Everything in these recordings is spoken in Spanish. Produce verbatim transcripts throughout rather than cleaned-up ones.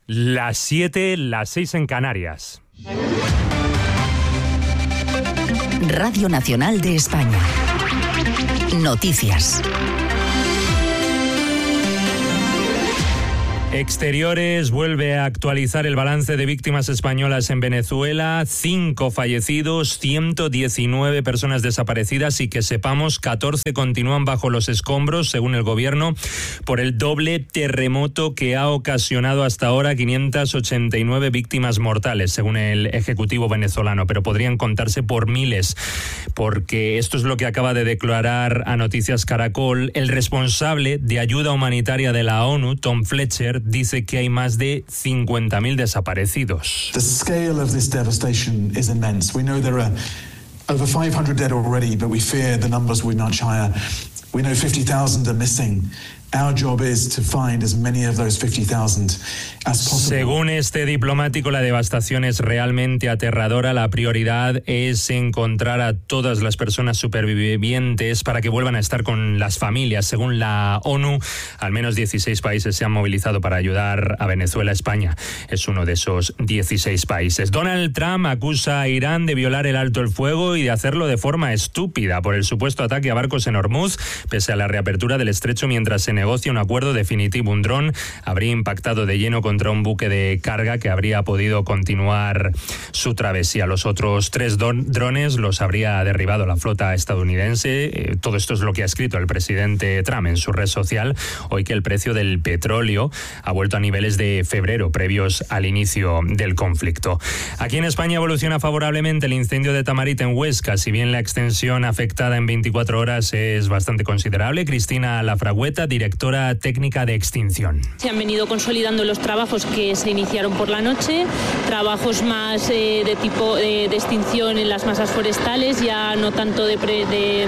Las siete, las seis en Canarias. Radio Nacional de España. Noticias. Exteriores vuelve a actualizar el balance de víctimas españolas en Venezuela. Cinco fallecidos, ciento diecinueve personas desaparecidas y que sepamos, catorce continúan bajo los escombros, según el gobierno, por el doble terremoto que ha ocasionado hasta ahora quinientas ochenta y nueve víctimas mortales, según el Ejecutivo venezolano, pero podrían contarse por miles, porque esto es lo que acaba de declarar a Noticias Caracol el responsable de ayuda humanitaria de la ONU, Tom Fletcher. Dice que hay más de cincuenta mil desaparecidos. The scale of this devastation is immense. We know there are over five hundred dead already, but we fear the numbers will be much higher. We know fifty thousand are missing. Our job is to find as many of those fifty thousand as possible. Según este diplomático, la devastación es realmente aterradora. La prioridad es encontrar a todas las personas supervivientes para que vuelvan a estar con las familias. Según la ONU, al menos dieciséis países se han movilizado para ayudar a Venezuela. España es uno de esos dieciséis países. Donald Trump acusa a Irán de violar el alto el fuego y de hacerlo de forma estúpida por el supuesto ataque a barcos en Hormuz, pese a la reapertura del estrecho mientras se negocia un acuerdo definitivo. Un dron habría impactado de lleno contra un buque de carga que habría podido continuar su travesía. Los otros tres don- drones los habría derribado la flota estadounidense. Eh, todo esto es lo que ha escrito el presidente Trump en su red social, hoy que el precio del petróleo ha vuelto a niveles de febrero, previos al inicio del conflicto. Aquí en España evoluciona favorablemente el incendio de Tamarit en Huesca, si bien la extensión afectada en veinticuatro horas es bastante considerable. Cristina Lafragüeta, directora técnica de extinción. Se han venido consolidando los trabajos que se iniciaron por la noche, trabajos más eh, de tipo de, de extinción en las masas forestales, ya no tanto de, pre, de,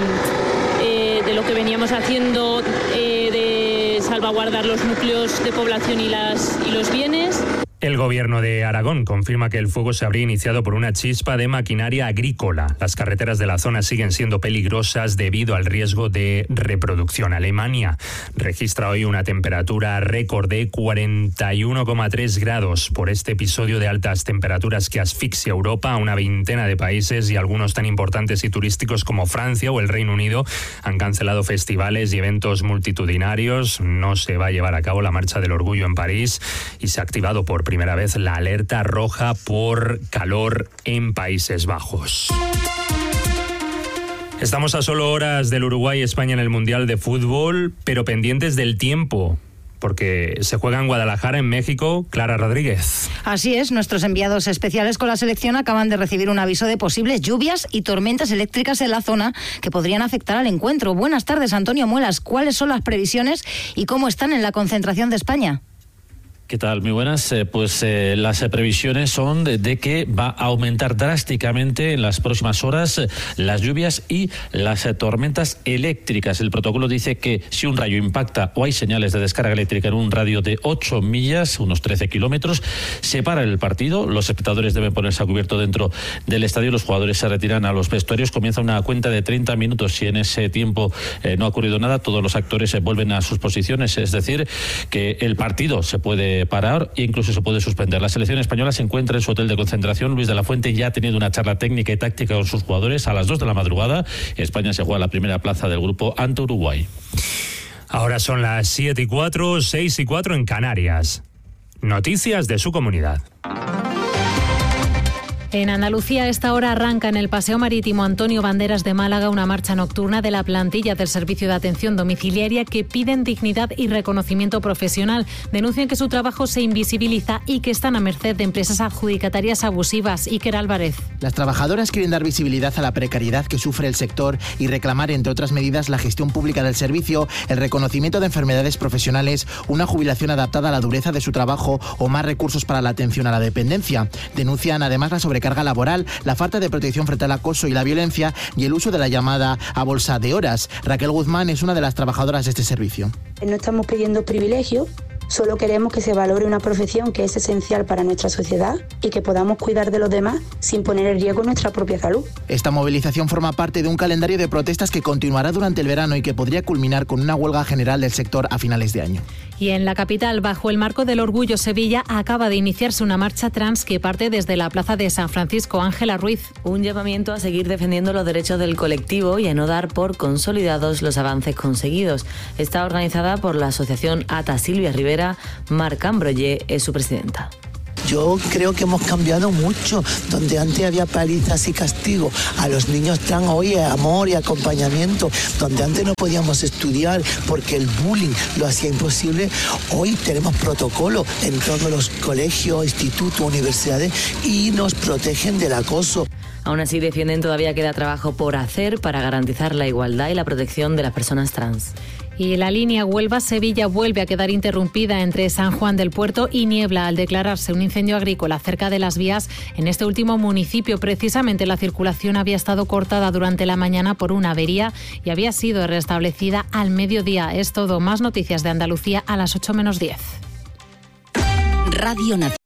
eh, de lo que veníamos haciendo eh, de salvaguardar los núcleos de población y, las, y los bienes. El gobierno de Aragón confirma que el fuego se habría iniciado por una chispa de maquinaria agrícola. Las carreteras de la zona siguen siendo peligrosas debido al riesgo de reproducción. Alemania registra hoy una temperatura récord de cuarenta y uno coma tres grados por este episodio de altas temperaturas que asfixia a Europa. Una veintena de países y algunos tan importantes y turísticos como Francia o el Reino Unido han cancelado festivales y eventos multitudinarios. No se va a llevar a cabo la Marcha del Orgullo en París y se ha activado por primera primera vez la alerta roja por calor en Países Bajos. Estamos a solo horas del Uruguay-España en el Mundial de Fútbol, pero pendientes del tiempo, porque se juega en Guadalajara, en México. Clara Rodríguez. Así es, nuestros enviados especiales con la selección acaban de recibir un aviso de posibles lluvias y tormentas eléctricas en la zona que podrían afectar al encuentro. Buenas tardes, Antonio Muelas. ¿Cuáles son las previsiones y cómo están en la concentración de España? ¿Qué tal? Muy buenas. Eh, pues eh, las eh, previsiones son de, de que va a aumentar drásticamente en las próximas horas eh, las lluvias y las eh, tormentas eléctricas. El protocolo dice que si un rayo impacta o hay señales de descarga eléctrica en un radio de ocho millas, unos trece kilómetros, se para el partido. Los espectadores deben ponerse a cubierto dentro del estadio. Los jugadores se retiran a los vestuarios. Comienza una cuenta de treinta minutos. Si en ese tiempo eh, no ha ocurrido nada, todos los actores se vuelven a sus posiciones. Es decir, que el partido se puede parar e incluso se puede suspender. La selección española se encuentra en su hotel de concentración. Luis de la Fuente ya ha tenido una charla técnica y táctica con sus jugadores. A las dos de la madrugada, España se juega la primera plaza del grupo ante Uruguay. Ahora son las siete y cuatro, seis y cuatro en Canarias. Noticias de su comunidad. En Andalucía, a esta hora arranca en el Paseo Marítimo Antonio Banderas de Málaga una marcha nocturna de la plantilla del Servicio de Atención Domiciliaria que piden dignidad y reconocimiento profesional. Denuncian que su trabajo se invisibiliza y que están a merced de empresas adjudicatarias abusivas. Iker Álvarez. Las trabajadoras quieren dar visibilidad a la precariedad que sufre el sector y reclamar, entre otras medidas, la gestión pública del servicio, el reconocimiento de enfermedades profesionales, una jubilación adaptada a la dureza de su trabajo o más recursos para la atención a la dependencia. Denuncian además la sobrecarga carga laboral, la falta de protección frente al acoso y la violencia y el uso de la llamada a bolsa de horas. Raquel Guzmán es una de las trabajadoras de este servicio. No estamos pidiendo privilegios, solo queremos que se valore una profesión que es esencial para nuestra sociedad y que podamos cuidar de los demás sin poner en riesgo nuestra propia salud. Esta movilización forma parte de un calendario de protestas que continuará durante el verano y que podría culminar con una huelga general del sector a finales de año. Y en la capital, bajo el marco del Orgullo Sevilla, acaba de iniciarse una marcha trans que parte desde la plaza de San Francisco. Ángela Ruiz. Un llamamiento a seguir defendiendo los derechos del colectivo y a no dar por consolidados los avances conseguidos. Está organizada por la asociación ATA Silvia Rivera. Marc Ambroye es su presidenta. Yo creo que hemos cambiado mucho. Donde antes había palizas y castigo a los niños trans, hoy es amor y acompañamiento. Donde antes no podíamos estudiar porque el bullying lo hacía imposible, hoy tenemos protocolo en todos los colegios, institutos, universidades y nos protegen del acoso. Aún así defienden todavía queda trabajo por hacer para garantizar la igualdad y la protección de las personas trans. Y la línea Huelva-Sevilla vuelve a quedar interrumpida entre San Juan del Puerto y Niebla al declararse un incendio agrícola cerca de las vías en este último municipio. Precisamente la circulación había estado cortada durante la mañana por una avería y había sido restablecida al mediodía. Es todo. Más noticias de Andalucía a las ocho menos diez. Radio Nacional.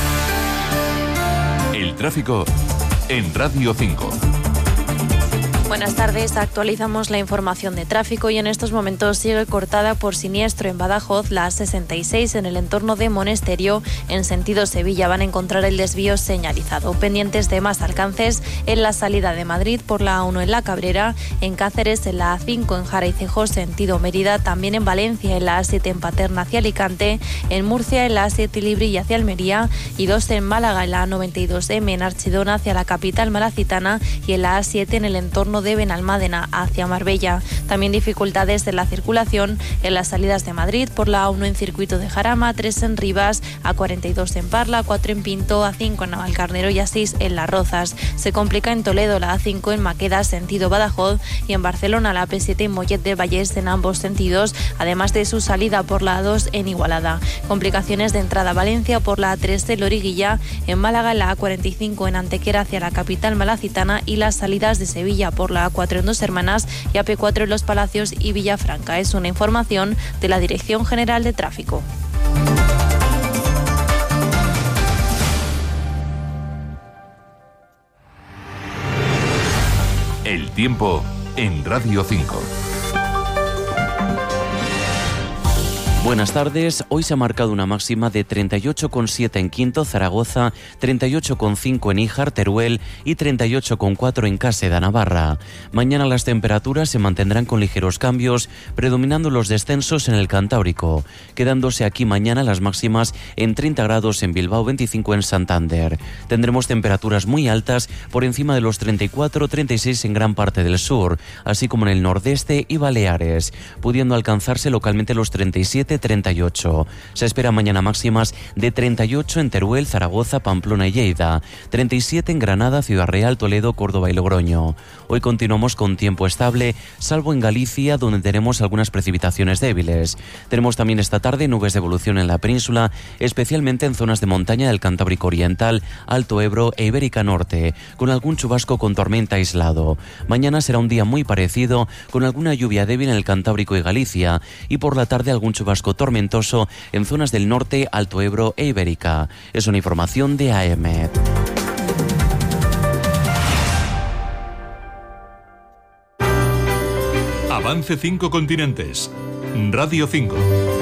El tráfico en Radio cinco. Buenas tardes, actualizamos la información de tráfico y en estos momentos sigue cortada por siniestro en Badajoz la A sesenta y seis en el entorno de Monesterio en sentido Sevilla. Van a encontrar el desvío señalizado. Pendientes de más alcances en la salida de Madrid por la A uno en La Cabrera, en Cáceres en la A cinco en Jara y Cejó sentido Mérida, también en Valencia en la A siete en Paterna hacia Alicante, en Murcia en la A siete Libri hacia Almería y dos en Málaga en la A noventa y dos eme en Archidona hacia la capital malacitana y en la A siete en el entorno de Benalmádena hacia Marbella. También dificultades en la circulación en las salidas de Madrid por la A uno en Circuito de Jarama, tres en Rivas, A cuarenta y dos en Parla, cuatro en Pinto, A cinco en Navalcarnero y A seis en Las Rozas. Se complica en Toledo la A cinco en Maqueda sentido Badajoz y en Barcelona la A P siete en Mollet del Vallès en ambos sentidos, además de su salida por la A dos en Igualada. Complicaciones de entrada a Valencia por la A tres de Loriguilla, en Málaga la A cuarenta y cinco en Antequera hacia la capital malacitana y las salidas de Sevilla por la A cuatro en Dos Hermanas y A P cuatro en Los Palacios y Villafranca. Es una información de la Dirección General de Tráfico. El tiempo en Radio cinco. Buenas tardes. Hoy se ha marcado una máxima de treinta y ocho coma siete en Quinto, Zaragoza, treinta y ocho coma cinco en Híjar, Teruel y treinta y ocho coma cuatro en Cáseda, Navarra. Mañana las temperaturas se mantendrán con ligeros cambios, predominando los descensos en el Cantábrico, quedándose aquí mañana las máximas en treinta grados en Bilbao, veinticinco en Santander. Tendremos temperaturas muy altas por encima de los treinta y cuatro treinta y seis en gran parte del sur, así como en el nordeste y Baleares, pudiendo alcanzarse localmente los treinta y siete treinta y ocho. Se espera mañana máximas de treinta y ocho en Teruel, Zaragoza, Pamplona y Lleida, treinta y siete en Granada, Ciudad Real, Toledo, Córdoba y Logroño. Hoy continuamos con tiempo estable, salvo en Galicia, donde tenemos algunas precipitaciones débiles. Tenemos también esta tarde nubes de evolución en la península, especialmente en zonas de montaña del Cantábrico Oriental, Alto Ebro e Ibérica Norte, con algún chubasco con tormenta aislado. Mañana será un día muy parecido, con alguna lluvia débil en el Cantábrico y Galicia, y por la tarde algún chubasco tormentoso en zonas del norte, Alto Ebro e Ibérica. Es una información de A E M E T. Avance cinco continentes. Radio cinco.